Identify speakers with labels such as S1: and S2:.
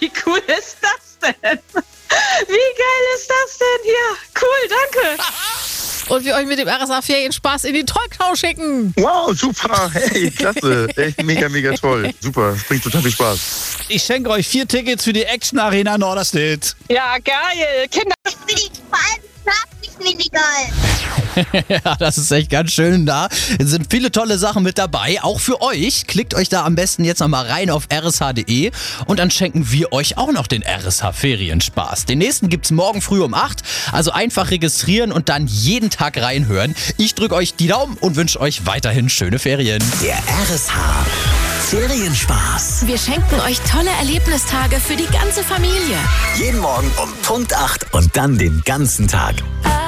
S1: Wie cool ist das denn? Wie geil ist das denn hier? Cool, danke.
S2: Und wir euch mit dem RSA-Ferienspaß in die Trollknau schicken.
S3: Wow, super. Hey, klasse. Echt mega, mega toll. Super. Das bringt total viel Spaß.
S4: Ich schenke euch 4 Tickets für die Action Arena Norderstedt.
S1: Ja, geil. Kinder.
S5: Ich bin vor allem nicht geil.
S6: Ja, das ist echt ganz schön da. Es sind viele tolle Sachen mit dabei, auch für euch. Klickt euch da am besten jetzt nochmal rein auf rsh.de und dann schenken wir euch auch noch den RSH-Ferienspaß. Den nächsten gibt's morgen früh um 8, also einfach registrieren und dann jeden Tag reinhören. Ich drücke euch die Daumen und wünsche euch weiterhin schöne Ferien.
S7: Der RSH Ferienspaß.
S8: Wir schenken euch tolle Erlebnistage für die ganze Familie.
S7: Jeden Morgen um Punkt 8 und dann den ganzen Tag.